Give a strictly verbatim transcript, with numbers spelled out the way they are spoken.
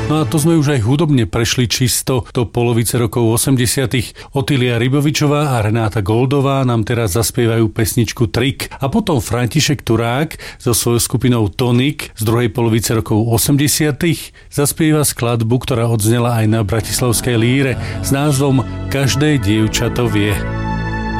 No a to sme už aj hudobne prešli čisto do polovice rokov osemdesiatych. Otília Rybovičová a Renáta Goldová nám teraz zaspievajú pesničku Trik. A potom František Turák so svojou skupinou Tonik z druhej polovice rokov osemdesiatych zaspieva skladbu, ktorá odznela aj na bratislavskej líre s názvom Každé dievča to vie.